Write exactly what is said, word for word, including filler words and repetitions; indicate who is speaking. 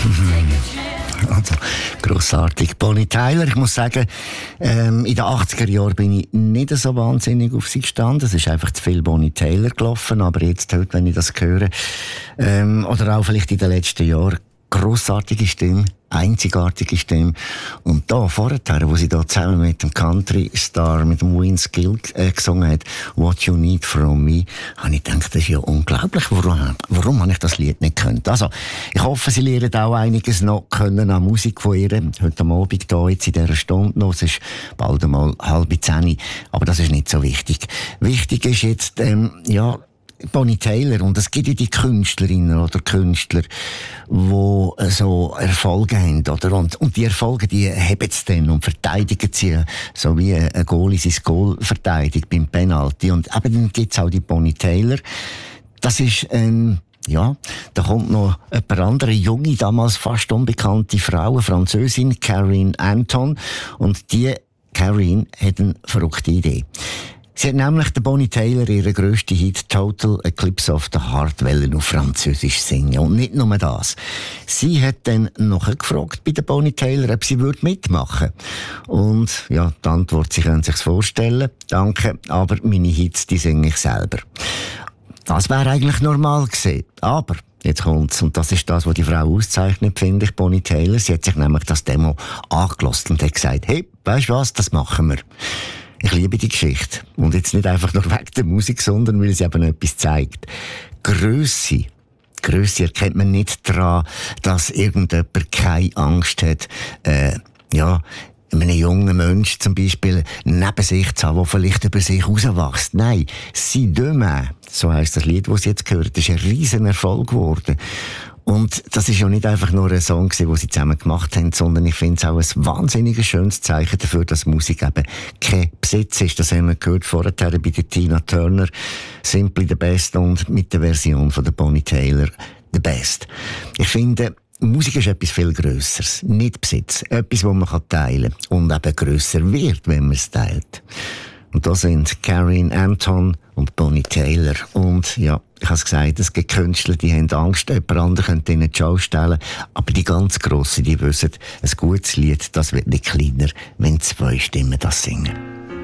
Speaker 1: Also, grossartig. Bonnie Tyler, ich muss sagen, ähm, in den achtziger Jahren bin ich nicht so wahnsinnig auf sie gestanden. Es ist einfach zu viel Bonnie Tyler gelaufen, aber jetzt, heute, wenn ich das höre, ähm, oder auch vielleicht in den letzten Jahren, grossartige Stimme, einzigartige Stimme. Und da, vorher, wo sie da zusammen mit dem Country-Star, mit dem Vince Gill äh, gesungen hat, «What You Need From Me», habe ich gedacht, das ist ja unglaublich. Warum, warum habe ich das Lied nicht gekannt? Also, ich hoffe, Sie lernen auch einiges noch können an Musik von ihr. Heute am Abend hier, jetzt in dieser Stunde noch. Es ist bald einmal halb zehn. Aber das ist nicht so wichtig. Wichtig ist jetzt, ähm, ja, Bonnie Tyler, und es gibt ja die Künstlerinnen oder Künstler, die so Erfolge haben, oder? Und, und die Erfolge, die haben sie dann und verteidigen sie, so wie ein Goalie sein Goal verteidigt beim Penalty. Und eben dann gibt's auch die Bonnie Tyler. Das ist, ähm, ja, da kommt noch eine andere junge, damals fast unbekannte Frau, eine Französin, Karine Anton. Und die Karine hat eine verrückte Idee. Sie hat nämlich der Bonnie Tyler ihren grössten Hit «Total Eclipse of the Heart» wollen auf Französisch singen. Und nicht nur das. Sie hat dann noch gefragt bei der Bonnie Tyler, ob sie würde mitmachen. Und ja, die Antwort, Sie können sich's vorstellen. Danke, aber meine Hits, die singe ich selber. Das wäre eigentlich normal gewesen. Aber jetzt kommt's. Und das ist das, was die Frau auszeichnet, finde ich, Bonnie Tyler. Sie hat sich nämlich das Demo angelassen und hat gesagt, hey, weisst du was, das machen wir. Ich liebe die Geschichte. Und jetzt nicht einfach nur wegen der Musik, sondern weil sie eben etwas zeigt. Grösse. Grösse erkennt man nicht daran, dass irgendjemand keine Angst hat, äh, ja, einem jungen Mensch zum Beispiel neben sich zu haben, der vielleicht über sich rauswächst. Nein, «Si demain», so heisst das Lied, das Sie jetzt gehört, ist ein riesen Erfolg geworden. Und das ist ja nicht einfach nur ein Song, den sie zusammen gemacht haben, sondern ich finde es auch ein wahnsinnig schönes Zeichen dafür, dass Musik eben kein Besitz ist. Das haben wir gehört vorher bei der Tina Turner, «Simply the Best», und mit der Version von der Bonnie Tyler, «The Best». Ich finde, Musik ist etwas viel Grösseres, nicht Besitz. Etwas, das man teilen kann und eben grösser wird, wenn man es teilt. Und da sind Karine Anton und Bonnie Tyler. Und ja, ich habe es gesagt, es gibt Künstler, die haben Angst, jemand anderes könnte ihnen die Show stellen. Aber die ganz Grossen, die wissen, ein gutes Lied, das wird nicht kleiner, wenn zwei Stimmen das singen.